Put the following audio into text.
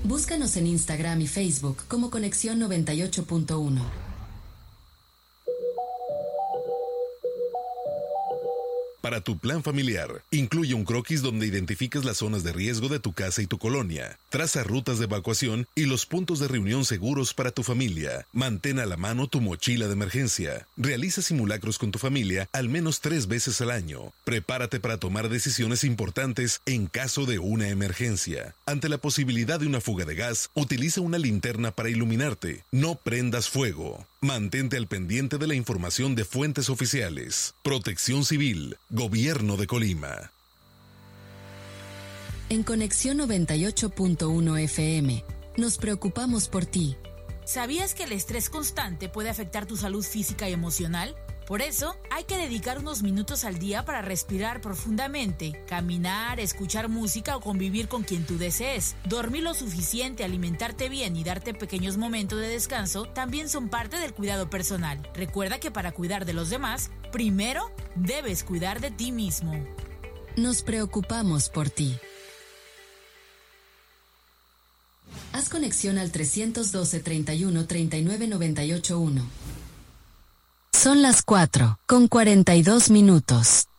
Búscanos en Instagram y Facebook como Conexión 98.1. Para tu plan familiar, incluye un croquis donde identifiques las zonas de riesgo de tu casa y tu colonia. Traza rutas de evacuación y los puntos de reunión seguros para tu familia. Mantén a la mano tu mochila de emergencia. Realiza simulacros con tu familia al menos 3 veces al año. Prepárate para tomar decisiones importantes en caso de una emergencia. Ante la posibilidad de una fuga de gas, utiliza una linterna para iluminarte. No prendas fuego. Mantente al pendiente de la información de fuentes oficiales. Protección Civil, Gobierno de Colima. En Conexión 98.1 FM, nos preocupamos por ti. ¿Sabías que el estrés constante puede afectar tu salud física y emocional? Por eso, hay que dedicar unos minutos al día para respirar profundamente, caminar, escuchar música o convivir con quien tú desees. Dormir lo suficiente, alimentarte bien y darte pequeños momentos de descanso también son parte del cuidado personal. Recuerda que para cuidar de los demás, primero debes cuidar de ti mismo. Nos preocupamos por ti. Haz conexión al 312 31 39 98 1. Son las 4:42.